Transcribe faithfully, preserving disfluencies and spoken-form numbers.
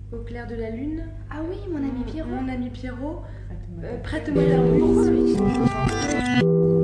Au clair de la lune. Ah oui, mon ami Pierrot. Mon ami Pierrot. Euh, Prête-moi ta Louise.